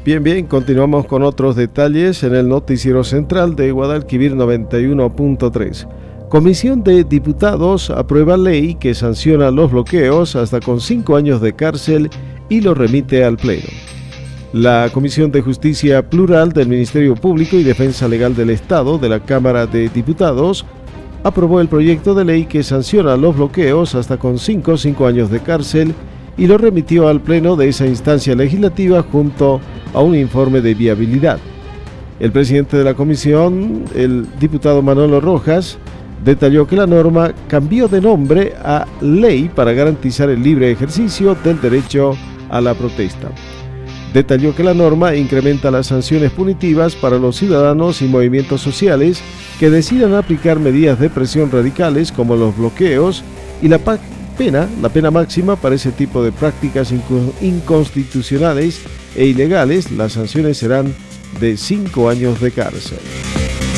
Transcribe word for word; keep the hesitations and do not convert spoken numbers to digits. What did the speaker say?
Bien, bien, continuamos con otros detalles en el noticiero central de Guadalquivir noventa y uno punto tres. Comisión de Diputados aprueba ley que sanciona los bloqueos hasta con cinco años de cárcel y lo remite al Pleno. La Comisión de Justicia Plural del Ministerio Público y Defensa Legal del Estado de la Cámara de Diputados aprobó el proyecto de ley que sanciona los bloqueos hasta con cinco, cinco años de cárcel y lo remitió al Pleno de esa instancia legislativa junto a un informe de viabilidad. El presidente de la comisión, el diputado Manolo Rojas, detalló que la norma cambió de nombre a Ley para garantizar el libre ejercicio del derecho a la protesta. Detalló que la norma incrementa las sanciones punitivas para los ciudadanos y movimientos sociales que decidan aplicar medidas de presión radicales como los bloqueos y la pena, la pena máxima para ese tipo de prácticas inconstitucionales e ilegales. Las sanciones serán de cinco años de cárcel.